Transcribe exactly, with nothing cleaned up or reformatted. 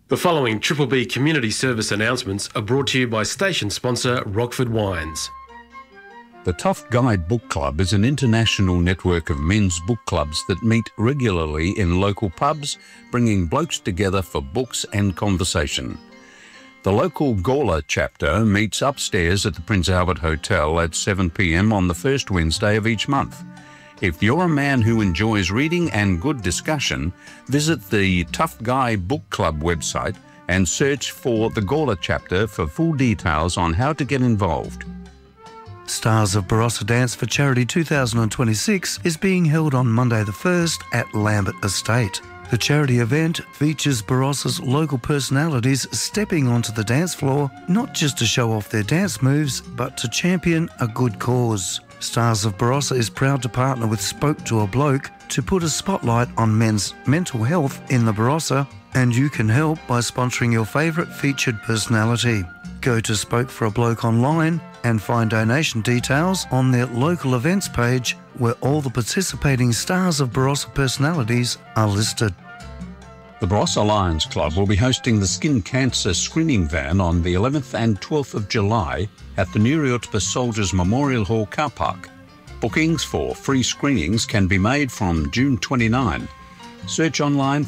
The following Triple B community service announcements are brought to you by station sponsor Rockford Wines. The Tough Guy Book Club is an international network of men's book clubs that meet regularly in local pubs, bringing blokes together for books and conversation. The local Gawler chapter meets upstairs at the Prince Albert Hotel at seven p m on the first Wednesday of each month. If you're a man who enjoys reading and good discussion, visit the Tough Guy Book Club website and search for the Gawler chapter for full details on how to get involved. Stars of Barossa Dance for Charity two thousand twenty-six is being held on Monday the first at Lambert Estate. The charity event features Barossa's local personalities stepping onto the dance floor, not just to show off their dance moves, but to champion a good cause. Stars of Barossa is proud to partner with Spoke to a Bloke to put a spotlight on men's mental health in the Barossa, and you can help by sponsoring your favourite featured personality. Go to Spoke for a Bloke online and find donation details on their local events page, where all the participating Stars of Barossa personalities are listed. The Barossa Lions Club will be hosting the Skin Cancer Screening Van on the eleventh and twelfth of July at the Nuriotpa Soldiers Memorial Hall car park. Bookings for free screenings can be made from June twenty-ninth. Search online